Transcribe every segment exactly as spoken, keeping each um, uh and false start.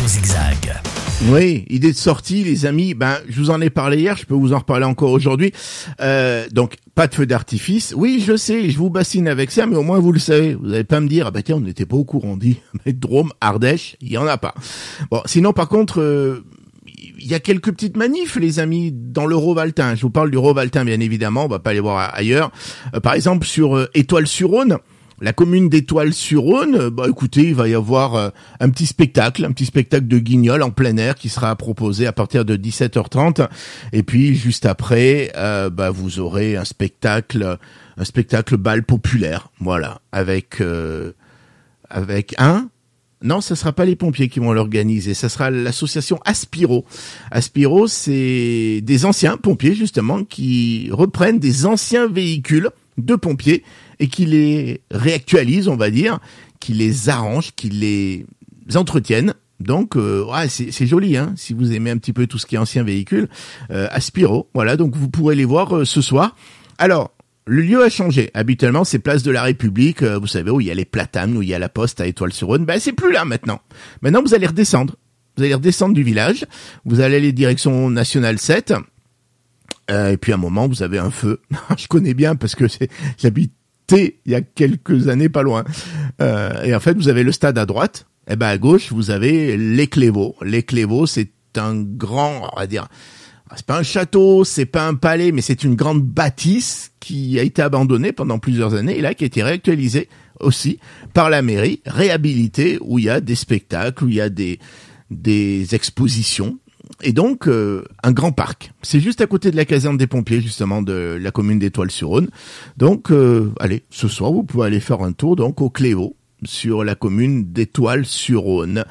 zigzag. Oui, idée de sortie, les amis. Ben, je vous en ai parlé hier, je peux vous en reparler encore aujourd'hui. Euh, donc, pas de feu d'artifice. Oui, je sais, je vous bassine avec ça, mais au moins vous le savez. Vous n'allez pas me dire, ah ben tiens, on n'était pas au courant, dit. Mais Drôme, Ardèche, il y en a pas. Bon, sinon, par contre, euh, il y a quelques petites manifs, les amis, dans le Rovaltain. Je vous parle du Rovaltain, bien évidemment. On va pas aller voir ailleurs. Euh, par exemple, sur euh, Étoile-sur-Rhône. La commune d'Étoile-sur-Rhône, bah écoutez, il va y avoir euh, un petit spectacle, un petit spectacle de guignol en plein air qui sera proposé à partir de dix-sept heures trente. Et puis juste après, euh, bah vous aurez un spectacle, un spectacle bal populaire, voilà, avec euh, avec un. Non, ce sera pas les pompiers qui vont l'organiser, ça sera l'association Aspiro. Aspiro, c'est des anciens pompiers justement qui reprennent des anciens véhicules de pompiers et qui les réactualisent, on va dire, qui les arrangent, qui les entretiennent. Donc, euh, ouais, c'est, c'est joli, hein, si vous aimez un petit peu tout ce qui est ancien véhicule. Euh, Aspiro, voilà, donc vous pourrez les voir euh, ce soir. Alors, le lieu a changé. Habituellement, c'est place de la République, euh, vous savez, où il y a les platanes, où il y a la poste à Étoile-sur-Rhône. Ben, c'est plus là maintenant. Maintenant, vous allez redescendre. Vous allez redescendre du village. Vous allez aller direction Nationale sept. Euh, et puis à un moment, vous avez un feu. Je connais bien parce que c'est, j'habitais il y a quelques années pas loin. Euh, et en fait, vous avez le stade à droite. Et ben à gauche, vous avez les Clévaux. Les Clévaux, c'est un grand, on va dire, c'est pas un château, c'est pas un palais, mais c'est une grande bâtisse qui a été abandonnée pendant plusieurs années et là qui a été réactualisée aussi par la mairie, réhabilitée, où il y a des spectacles, où il y a des des expositions. Et donc, euh, un grand parc. C'est juste à côté de la caserne des pompiers, justement, de la commune d'Étoile-sur-Rhône. Donc, euh, allez, ce soir, vous pouvez aller faire un tour, donc, au Clévaux, sur la commune d'Étoile-sur-Rhône.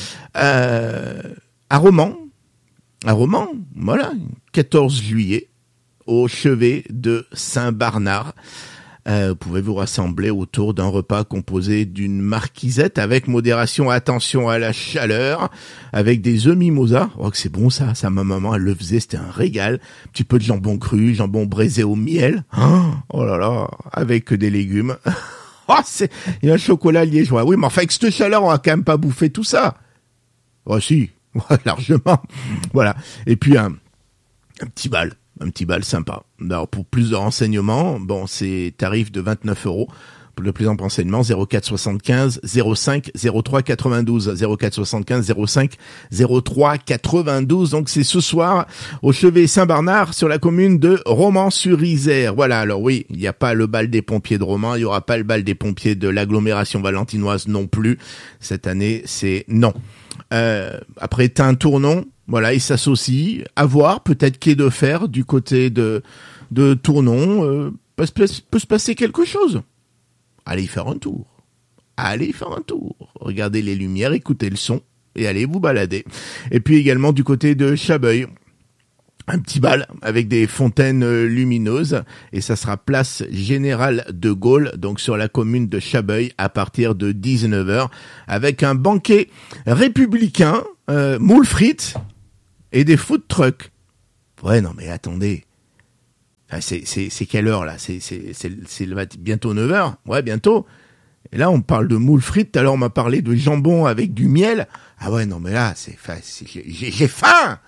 Euh, à Romans, à Romans, voilà, quatorze juillet, au chevet de Saint-Barnard. Euh, vous pouvez vous rassembler autour d'un repas composé d'une marquisette avec modération, attention à la chaleur, avec des œufs mimosa. Oh, que c'est bon ça, ça, ma maman, elle le faisait, c'était un régal. Un petit peu de jambon cru, jambon braisé au miel. Oh là là, avec des légumes. Oh, c'est, il y a un chocolat liégeois. Oui, mais enfin, avec cette chaleur, on va quand même pas bouffer tout ça. Oh si, largement. Voilà. Et puis, un, un petit bal. Un petit bal sympa. Alors, pour plus de renseignements, bon, c'est tarif de vingt-neuf euros. Pour le plus de renseignements, zéro quatre soixante-quinze zéro cinq zéro trois quatre-vingt-douze. zéro quatre soixante-quinze zéro cinq zéro trois quatre-vingt-douze. Donc, c'est ce soir au chevet Saint-Barnard sur la commune de Romans-sur-Isère. Voilà. Alors oui, il n'y a pas le bal des pompiers de Romans. Il n'y aura pas le bal des pompiers de l'agglomération valentinoise non plus. Cette année, c'est non. Euh, après, t'as un tournon. Voilà, ils s'associent. À voir, peut-être qu'est de faire du côté de de Tournon. Euh, peut, peut, peut se passer quelque chose. Allez y faire un tour. Allez y faire un tour. Regardez les lumières, écoutez le son et allez vous balader. Et puis également du côté de Chabeuil. Un petit bal avec des fontaines lumineuses et ça sera place Général de Gaulle, donc sur la commune de Chabeuil à partir de dix-neuf heures avec un banquet républicain, euh, moules frites et des food trucks. Ouais, non mais attendez. Enfin, c'est c'est c'est quelle heure là ? C'est c'est c'est c'est bientôt neuf heures. Ouais, bientôt. Et là on parle de moules frites, tout à l'heure on m'a parlé de jambon avec du miel. Ah ouais, non mais là c'est enfin c'est, j'ai j'ai faim.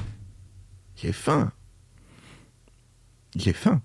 J'ai faim. J'ai faim.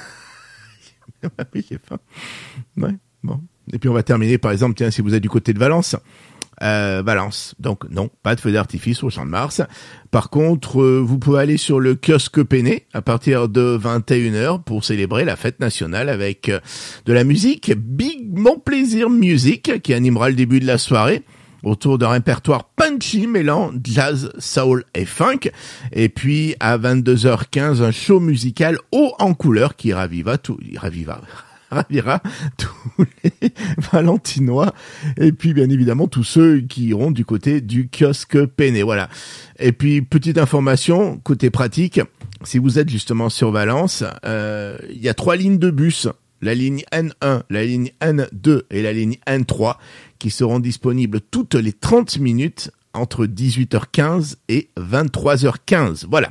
Oui, j'ai faim. Ouais, bon. Et puis on va terminer par exemple, tiens, si vous êtes du côté de Valence, euh, Valence. Donc non, pas de feu d'artifice au Champ de Mars. Par contre, euh, vous pouvez aller sur le kiosque Péné à partir de vingt et une heures pour célébrer la fête nationale avec euh, de la musique. Big Mon Plaisir Music qui animera le début de la soirée autour d'un répertoire punchy mêlant jazz, soul et funk. Et puis, à vingt-deux heures quinze, un show musical haut en couleur qui raviva tout, raviva, ravira tous les Valentinois. Et puis, bien évidemment, tous ceux qui iront du côté du kiosque Péné. Voilà. Et puis, petite information, côté pratique, si vous êtes justement sur Valence, euh, il y a trois lignes de bus. La ligne N un, la ligne N deux et la ligne N trois qui seront disponibles toutes les trente minutes entre dix-huit heures quinze et vingt-trois heures quinze. Voilà.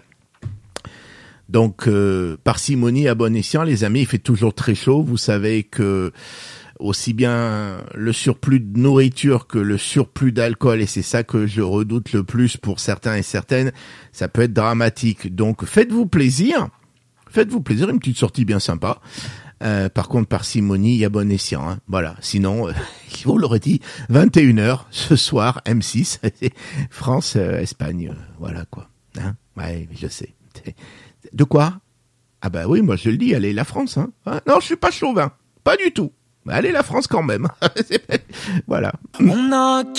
Donc, euh, parcimonie à bon escient, les amis, il fait toujours très chaud. Vous savez que aussi bien le surplus de nourriture que le surplus d'alcool, et c'est ça que je redoute le plus pour certains et certaines, ça peut être dramatique. Donc faites-vous plaisir, faites-vous plaisir, une petite sortie bien sympa. Euh, par contre, parcimonie, il y a bon escient. Hein. Voilà. Sinon, euh, vous l'aurez dit, vingt et une heures ce soir, M six, France, euh, Espagne, euh, voilà quoi. Hein, ouais, je sais. De quoi? Ah bah oui, moi je le dis, allez la France. Hein. Hein, non, je suis pas chauvin, pas du tout. Allez la France quand même. Voilà.